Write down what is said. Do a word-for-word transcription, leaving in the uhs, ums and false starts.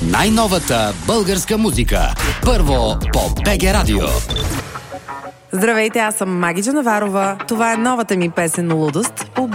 Най-новата българска музика. Първо по БГ Радио. Здравейте, аз съм Маги Джанаварова. Това е новата ми песен "Лудост" по